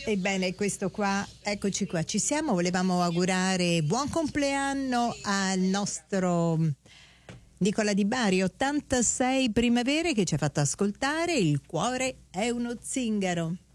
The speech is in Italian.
Ebbene, questo qua, eccoci qua, ci siamo. Volevamo augurare buon compleanno al nostro Nicola Di Bari, 86 primavere, che ci ha fatto ascoltare Il cuore è uno zingaro.